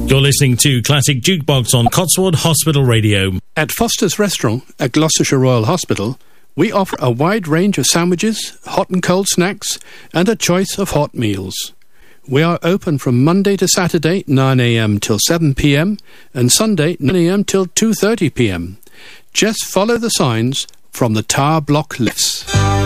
You're listening to Classic Jukebox on Cotswold Hospital Radio. At Foster's Restaurant at Gloucestershire Royal Hospital, we offer a wide range of sandwiches, hot and cold snacks, and a choice of hot meals. We are open from Monday to Saturday, 9 a.m. till 7 p.m, and Sunday, 9 a.m. till 2:30 p.m. Just follow the signs from the tower block lifts.